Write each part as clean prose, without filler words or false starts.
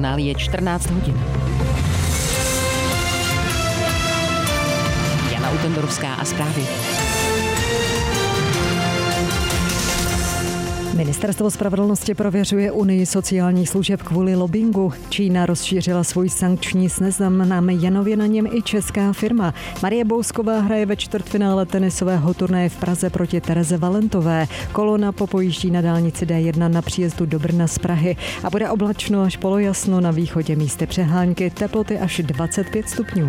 Radiožurnál, je 14 hodin. Jana Utendorovská a zprávy. Ministerstvo spravedlnosti prověřuje Unii sociálních služeb kvůli lobbingu. Čína rozšířila svůj sankční seznam, jmenově na něm i česká firma. Marie Bousková hraje ve čtvrtfinále tenisového turnaje v Praze proti Tereze Valentové. Kolona popojíždí na dálnici D1 na příjezdu do Brna z Prahy a bude oblačno až polojasno, na východě místy přehánky, teploty až 25 stupňů.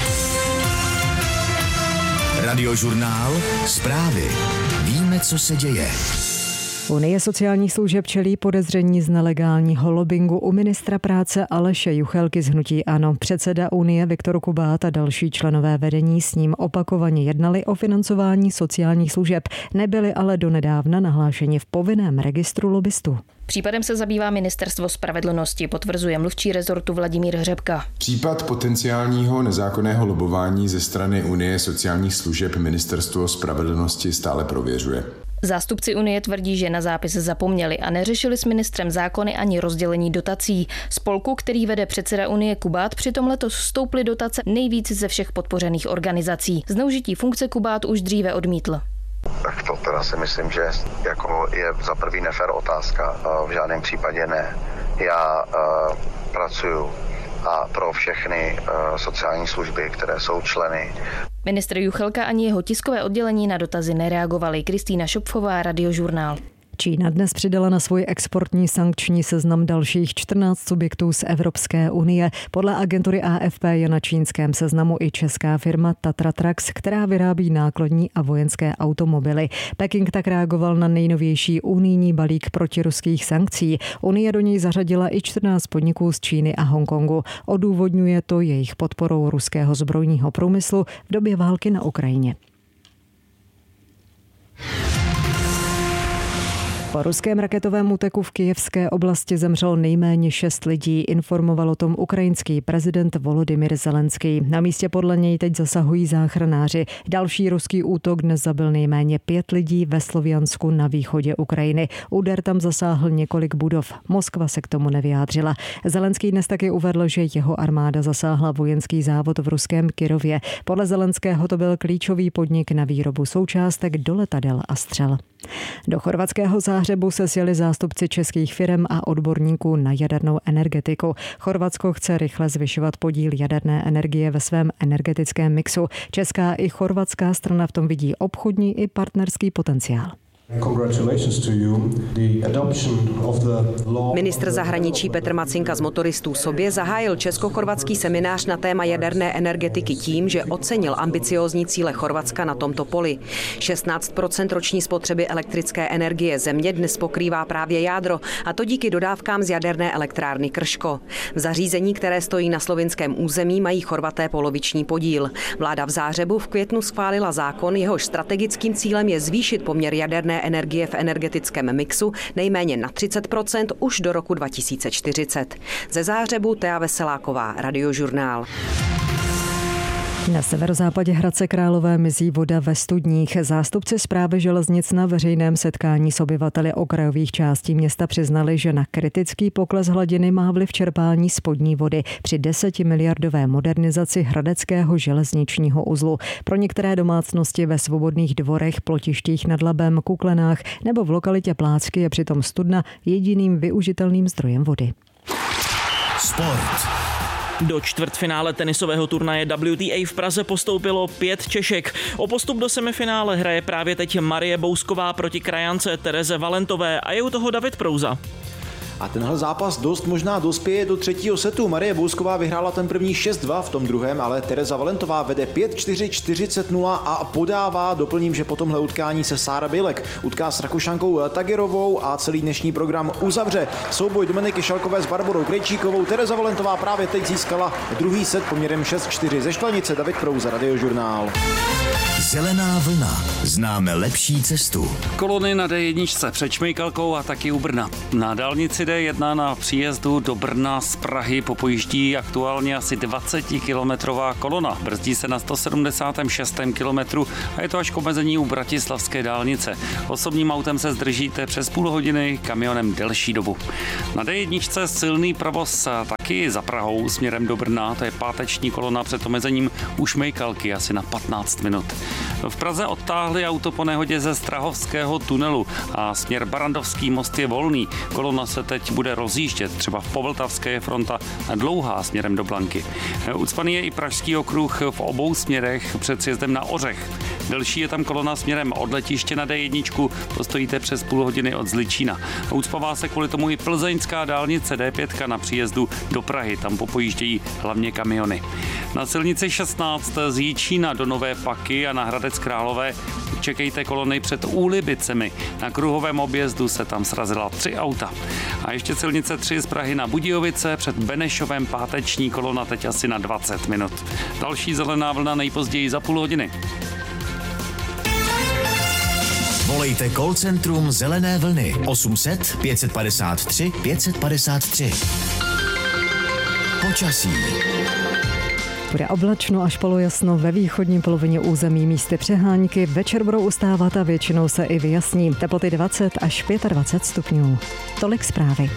Radiožurnál, zprávy. Víme, co se děje. Unie sociálních služeb čelí podezření z nelegálního lobbingu u ministra práce Aleše Juchelky z hnutí ANO. Předseda Unie Viktor Kubát a další členové vedení s ním opakovaně jednali o financování sociálních služeb. Nebyli ale donedávna nahlášeni v povinném registru lobbystů. Případem se zabývá Ministerstvo spravedlnosti, potvrzuje mluvčí rezortu Vladimír Hřebka. Případ potenciálního nezákonného lobování ze strany Unie sociálních služeb Ministerstvo spravedlnosti stále prověřuje. Zástupci Unie tvrdí, že na zápis zapomněli a neřešili s ministrem zákony ani rozdělení dotací. Spolku, který vede předseda Unie Kubát, přitom letos stouply dotace nejvíc ze všech podpořených organizací. Zneužití funkce Kubát už dříve odmítl. Tak to teda si myslím, že je za prvý nefér otázka. V žádném případě ne. Já pracuju a pro všechny sociální služby, které jsou členy. Ministr Juchelka ani jeho tiskové oddělení na dotazy nereagovali. Kristýna Šopfová, Radiožurnál. Čína dnes přidala na svůj exportní sankční seznam dalších 14 subjektů z Evropské unie. Podle agentury AFP je na čínském seznamu i česká firma Tatra Trucks, která vyrábí nákladní a vojenské automobily. Peking tak reagoval na nejnovější unijní balík protiruských sankcí. Unie do něj zařadila i 14 podniků z Číny a Hongkongu. Odůvodňuje to jejich podporou ruského zbrojního průmyslu v době války na Ukrajině. Po ruském raketovém útoku v Kyjevské oblasti zemřelo nejméně 6 lidí, informoval o tom ukrajinský prezident Volodymyr Zelenský. Na místě podle něj teď zasahují záchranáři. Další ruský útok dnes zabil nejméně 5 lidí ve Sloviansku na východě Ukrajiny. Úder tam zasáhl několik budov. Moskva se k tomu nevyjádřila. Zelenský dnes taky uvedl, že jeho armáda zasáhla vojenský závod v ruském Kyrově. Podle Zelenského to byl klíčový podnik na výrobu součástek do letadel a střel. Do chorvatského Záhřebu se sjeli zástupci českých firem a odborníků na jadernou energetiku. Chorvatsko chce rychle zvyšovat podíl jaderné energie ve svém energetickém mixu. Česká i chorvatská strana v tom vidí obchodní i partnerský potenciál. Ministr zahraničí Petr Macinka z Motoristů sobě zahájil česko-chorvatský seminář na téma jaderné energetiky tím, že ocenil ambiciózní cíle Chorvatska na tomto poli. 16% roční spotřeby elektrické energie země dnes pokrývá právě jádro, a to díky dodávkám z jaderné elektrárny Krško. V zařízení, které stojí na slovinském území, mají Chorvaté poloviční podíl. Vláda v Záhřebu v květnu schválila zákon, jehož strategickým cílem je zvýšit poměr jaderné energie v energetickém mixu nejméně na 30% už do roku 2040. Ze Záhřebu Tea Veseláková, Radiožurnál. Na severozápadě Hradce Králové mizí voda ve studních. Zástupci Správy železnic na veřejném setkání s obyvateli okrajových částí města přiznali, že na kritický pokles hladiny má vliv čerpání spodní vody při 10miliardové modernizaci hradeckého železničního uzlu. Pro některé domácnosti ve Svobodných dvorech, Plotištích nad Labem, Kuklenách nebo v lokalitě Plácky je přitom studna jediným využitelným zdrojem vody. Sport. Do čtvrtfinále tenisového turnaje WTA v Praze postoupilo 5 Češek. O postup do semifinále hraje právě teď Marie Bousková proti krajance Tereze Valentové a je u toho David Prouza. A tenhle zápas dost možná dospěje do třetího setu. Marie Bousková vyhrála ten první 6-2, v tom druhém ale Tereza Valentová vede 5-4, 40-0 a podává. Doplním, že po tomhle utkání se Sára Bělek utká s Rakušankou Tagerovou a celý dnešní program uzavře souboj Dominiky Šalkové s Barborou Krejčíkovou. Tereza Valentová právě teď získala druhý set poměrem 6-4 ze Štvanice. David Prouza, Radiožurnál. Zelená vlna. Známe lepší cestu. Kolony na D1 před Šmejkalkou a taky u Brna. Na dálnici D1 na příjezdu do Brna z Prahy popojíždí aktuálně asi 20-kilometrová kolona. Brzdí se na 176. kilometru a je to až k omezení u bratislavské dálnice. Osobním autem se zdržíte přes půl hodiny, kamionem delší dobu. Na D1 silný provoz taky za Prahou směrem do Brna. To je páteční kolona před omezením u Šmejkalky asi na 15 minut. V Praze odtáhli auto po nehodě ze Strahovského tunelu a směr Barandovský most je volný. Kolona se teď bude rozjíždět, třeba v Povltavské je fronta dlouhá směrem do Blanky. Ucpaný je i Pražský okruh v obou směrech před sjezdem na Ořech. Delší je tam kolona směrem od letiště na D1, postojíte přes půl hodiny od Zličína. Ucpává se kvůli tomu i plzeňská dálnice D5 na příjezdu do Prahy, tam popojíždějí hlavně kamiony. Na silnici 16 z Jičína do Nové Paky a na Hradec Králové čekejte kolony před Úlibicemi. Na kruhovém objezdu se tam srazila 3 auta. A ještě silnice 3 z Prahy na Budějovice před Benešovem páteční kolona teď asi na 20 minut. Další zelená vlna nejpozději za půl hodiny. Volejte call centrum Zelené vlny 800 553 553. Počasí. Bude oblačno až polojasno ve východní polovině území, místy přehánky. Večer budou ustávat a většinou se i vyjasní. Teploty 20 až 25 stupňů. Tolik zprávy.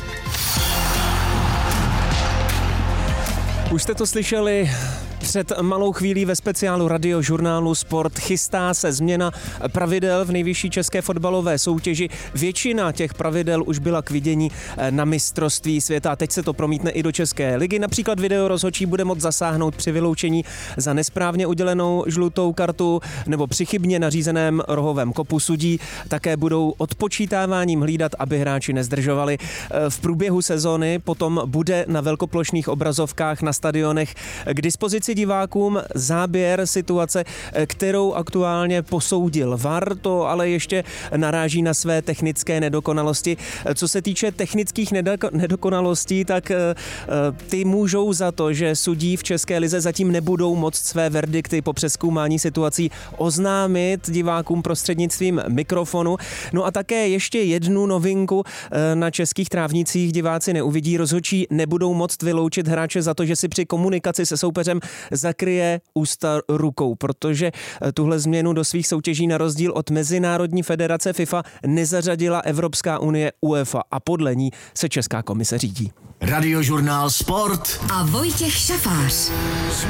Už jste to slyšeli před malou chvílí ve speciálu Radiožurnálu Sport. Chystá se změna pravidel v nejvyšší české fotbalové soutěži. Většina těch pravidel už byla k vidění na mistrovství světa. Teď se to promítne i do České ligy. Například video rozhodčí bude moct zasáhnout při vyloučení za nesprávně udělenou žlutou kartu nebo při chybně nařízeném rohovém kopu. Sudí také budou odpočítáváním hlídat, aby hráči nezdržovali. V průběhu sezóny potom bude na velkoplošných obrazovkách na stadionech k dispozici divákům záběr situace, kterou aktuálně posoudil VAR. To ale ještě naráží na své technické nedokonalosti. Co se týče technických nedokonalostí, tak ty můžou za to, že sudí v České lize zatím nebudou moct své verdikty po přezkoumání situací oznámit divákům prostřednictvím mikrofonu. No a také ještě jednu novinku na českých trávnicích diváci neuvidí. Rozhodčí nebudou moct vyloučit hráče za to, že si při komunikaci se soupeřem zakryje ústa rukou, protože tuhle změnu do svých soutěží na rozdíl od Mezinárodní federace FIFA nezařadila Evropská unie UEFA a podle ní se Česká komise řídí. Radiožurnál Sport a Vojtěch Šafář.